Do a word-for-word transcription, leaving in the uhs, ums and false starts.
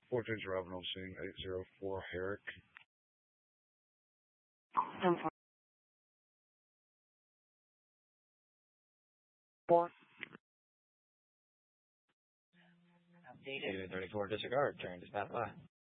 Portage Ravenel Singh eight zero four Herrick. And four. Updated. thirty-four disregard. Turn to stand by.